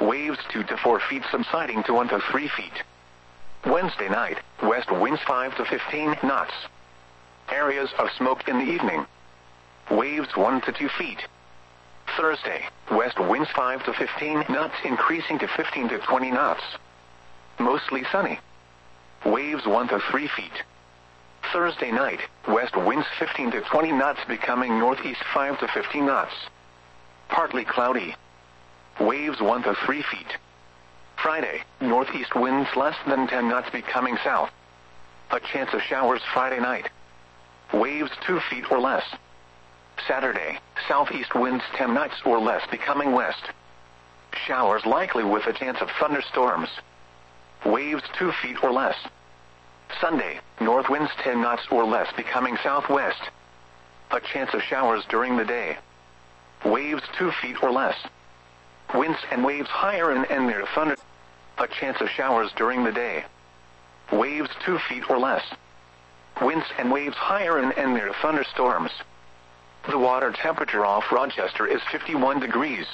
waves 2 to 4 feet subsiding to 1 to 3 feet. Wednesday night, west winds 5 to 15 knots. Areas of smoke in the evening. Waves 1 to 2 feet. Thursday, west winds 5 to 15 knots increasing to 15 to 20 knots. Mostly sunny. Waves 1 to 3 feet. Thursday night, west winds 15 to 20 knots becoming northeast 5 to 15 knots. Partly cloudy. Waves 1 to 3 feet. Friday, northeast winds less than 10 knots becoming south. A chance of showers Friday night. Waves 2 feet or less. Saturday, southeast winds 10 knots or less becoming west. Showers likely with a chance of thunderstorms. Waves 2 feet or less. Sunday, north winds 10 knots or less becoming southwest. A chance of showers during the day. Waves 2 feet or less. Winds and waves higher and near thunder. A chance of showers during the day. Waves 2 feet or less. Winds and waves higher and near thunderstorms. The water temperature off Rochester is 51 degrees.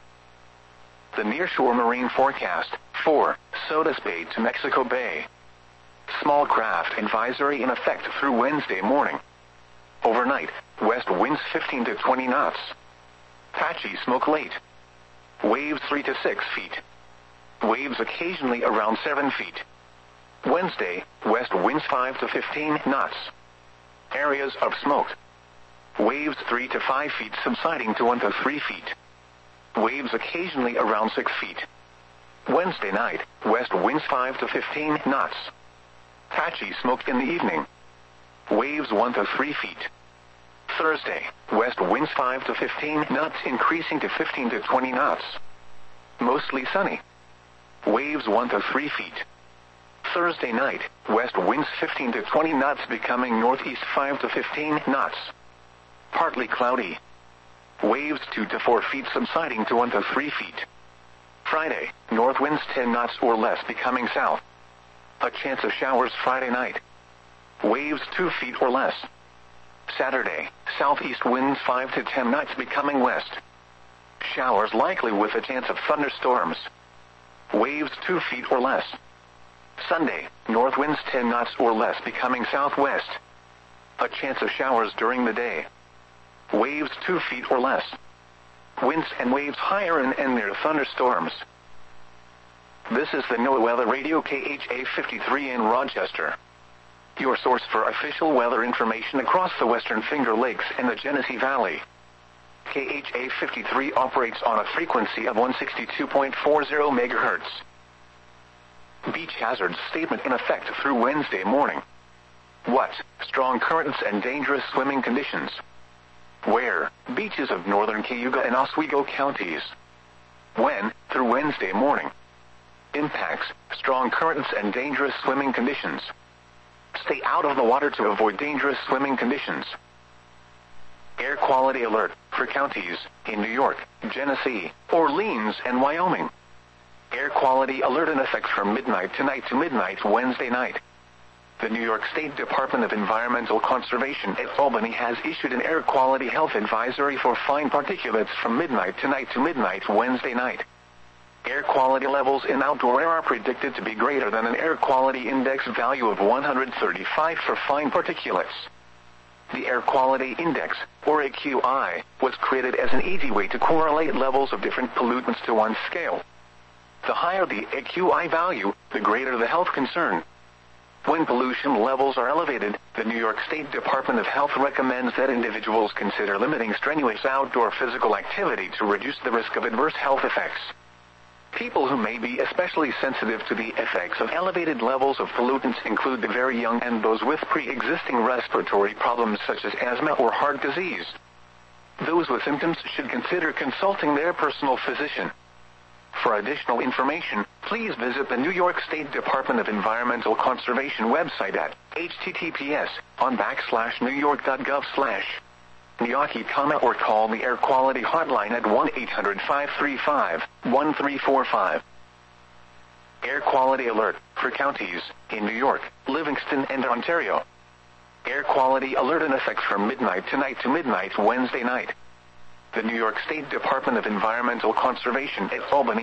The nearshore marine forecast, 4, Sodus Bay to Mexico Bay. Small craft advisory in effect through Wednesday morning. Overnight, west winds 15 to 20 knots. Patchy smoke late. Waves 3 to 6 feet. Waves occasionally around 7 feet. Wednesday, west winds 5 to 15 knots. Areas of smoke. Waves 3 to 5 feet subsiding to 1 to 3 feet. Waves occasionally around 6 feet. Wednesday night, west winds 5 to 15 knots. Patchy smoke in the evening. Waves 1 to 3 feet. Thursday, west winds 5 to 15 knots increasing to 15 to 20 knots. Mostly sunny. Waves 1 to 3 feet. Thursday night, west winds 15 to 20 knots becoming northeast 5 to 15 knots. Partly cloudy. Waves 2 to 4 feet subsiding to 1 to 3 feet. Friday, north winds 10 knots or less becoming south. A chance of showers Friday night. Waves 2 feet or less. Saturday, southeast winds 5 to 10 knots becoming west. Showers likely with a chance of thunderstorms. Waves 2 feet or less. Sunday, north winds 10 knots or less becoming southwest. A chance of showers during the day. Waves 2 feet or less. Winds and waves higher and near thunderstorms. This is the NOAA Weather Radio KHA 53 in Rochester. Your source for official weather information across the Western Finger Lakes and the Genesee Valley. KHA 53 operates on a frequency of 162.40 MHz. Beach hazards statement in effect through Wednesday morning. What? Strong currents and dangerous swimming conditions. Where? Beaches of northern Cayuga and Oswego counties. When? Through Wednesday morning. Impacts: strong currents and dangerous swimming conditions. Stay out of the water to avoid dangerous swimming conditions. Air quality alert for counties in New York, Genesee, Orleans, and Wyoming. Air quality alert in effect from midnight tonight to midnight Wednesday night. The New York State Department of Environmental Conservation at Albany has issued an air quality health advisory for fine particulates from midnight tonight to midnight Wednesday night. Air quality levels in outdoor air are predicted to be greater than an air quality index value of 135 for fine particulates. The Air Quality Index, or AQI, was created as an easy way to correlate levels of different pollutants to one scale. The higher the AQI value, the greater the health concern. When pollution levels are elevated, the New York State Department of Health recommends that individuals consider limiting strenuous outdoor physical activity to reduce the risk of adverse health effects. People who may be especially sensitive to the effects of elevated levels of pollutants include the very young and those with pre-existing respiratory problems such as asthma or heart disease. Those with symptoms should consider consulting their personal physician. For additional information, please visit the New York State Department of Environmental Conservation website at https://newyork.gov/NYAKI, or call the Air Quality Hotline at 1-800-535-1345. Air quality alert for counties in New York, Livingston, and Ontario. Air quality alert in effect from midnight tonight to midnight Wednesday night. The New York State Department of Environmental Conservation at Albany